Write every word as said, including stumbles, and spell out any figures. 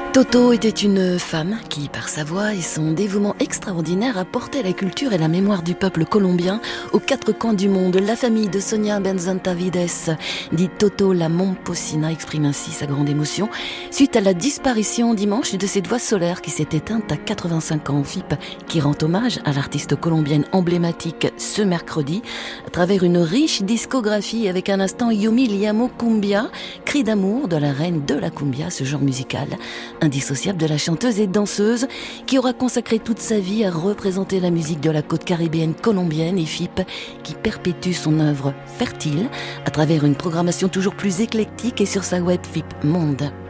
Toto était une femme qui, par sa voix et son dévouement extraordinaire, a porté la culture et la mémoire du peuple colombien aux quatre coins du monde. La famille de Sonia Benzantavides, dit Toto la Momposina, exprime ainsi sa grande émotion suite à la disparition dimanche de cette voix solaire qui s'est éteinte à quatre-vingt-cinq ans. F I P qui rend hommage à l'artiste colombienne emblématique ce mercredi à travers une riche discographie avec un instant Yomi Liamo Cumbia, cri d'amour de la reine de la cumbia, ce genre musical indissociable de la chanteuse et danseuse qui aura consacré toute sa vie à représenter la musique de la côte caribéenne colombienne, et F I P qui perpétue son œuvre fertile à travers une programmation toujours plus éclectique et sur sa web F I P Monde.